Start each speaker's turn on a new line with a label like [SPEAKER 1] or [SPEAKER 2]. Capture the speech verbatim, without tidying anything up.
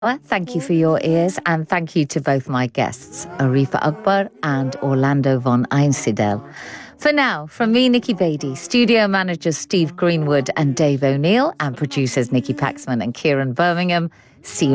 [SPEAKER 1] Well, thank you for your ears, and thank you to both my guests, Arifa Akbar and Orlando von Einsiedel. For now, from me, Nikki Beatty, studio managers Steve Greenwood and Dave O'Neill, and producers Nikki Paxman and Kieran Birmingham, see you